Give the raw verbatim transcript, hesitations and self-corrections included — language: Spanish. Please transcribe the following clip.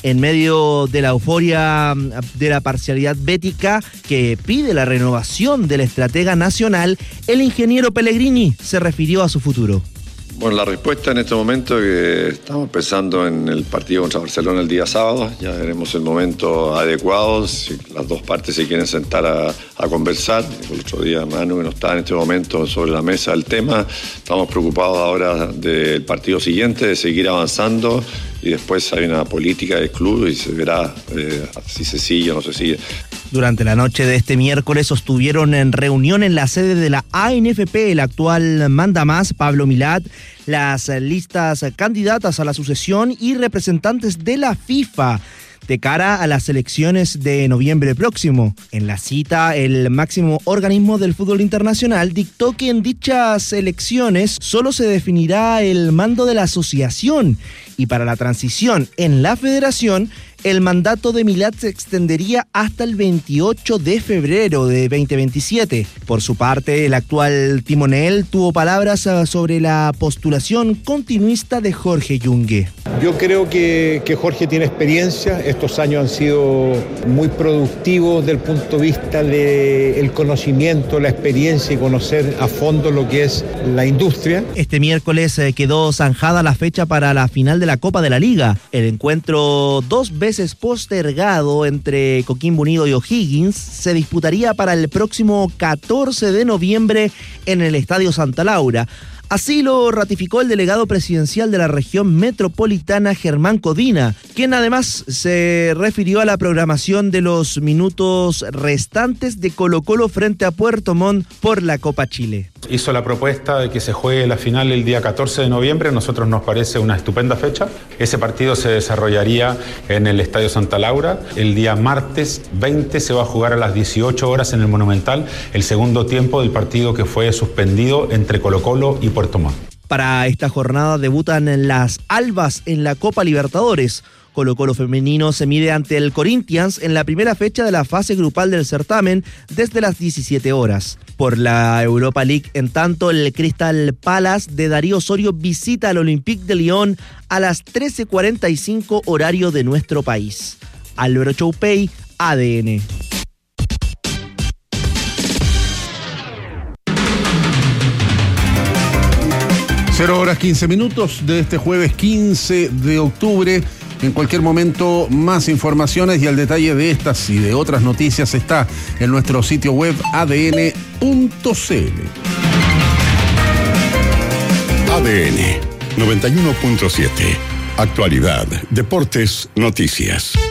En medio de la euforia de la parcialidad bética que pide la renovación del estratega nacional, el ingeniero Pellegrini se refirió a su futuro. Bueno, la respuesta en este momento es que estamos pensando en el partido contra Barcelona el día sábado. Ya veremos el momento adecuado, si las dos partes se quieren sentar a, a conversar. El otro día Manu no está en este momento sobre la mesa el tema. Estamos preocupados ahora del partido siguiente, de seguir avanzando, y después hay una política del club y se verá eh, si se sigue o no se sigue. Durante la noche de este miércoles sostuvieron en reunión en la sede de la A N F P el actual mandamás Pablo Milad, las listas candidatas a la sucesión y representantes de la FIFA de cara a las elecciones de noviembre próximo. En la cita, el máximo organismo del fútbol internacional dictó que en dichas elecciones solo se definirá el mando de la asociación, y para la transición en la federación, el mandato de Milad se extendería hasta el veintiocho de febrero de veinte veintisiete. Por su parte, el actual timonel tuvo palabras sobre la postulación continuista de Jorge Yungue. Yo creo que, que Jorge tiene experiencia. Estos años han sido muy productivos desde el punto de vista del conocimiento, la experiencia y conocer a fondo lo que es la industria. Este miércoles quedó zanjada la fecha para la final de la Copa de la Liga. El encuentro, dos veces postergado entre Coquimbo Unido y O'Higgins, se disputaría para el próximo catorce de noviembre en el Estadio Santa Laura. Así lo ratificó el delegado presidencial de la región metropolitana, Germán Codina, quien además se refirió a la programación de los minutos restantes de Colo-Colo frente a Puerto Montt por la Copa Chile. Hizo la propuesta de que se juegue la final el día catorce de noviembre, a nosotros nos parece una estupenda fecha. Ese partido se desarrollaría en el Estadio Santa Laura. El día martes veinte se va a jugar a las dieciocho horas en el Monumental, el segundo tiempo del partido que fue suspendido entre Colo-Colo y Puerto Montt. Para esta jornada debutan las Albas en la Copa Libertadores. Colo-Colo femenino se mide ante el Corinthians en la primera fecha de la fase grupal del certamen desde las diecisiete horas. Por la Europa League, en tanto, el Crystal Palace de Darío Osorio visita al Olympique de Lyon a las trece cuarenta y cinco horario de nuestro país. Álvaro Choupey, A D N. Cero horas quince minutos de este jueves quince de octubre. En cualquier momento, más informaciones y el detalle de estas y de otras noticias está en nuestro sitio web a d n punto c l. A D N noventa y uno punto siete. Actualidad, deportes, noticias.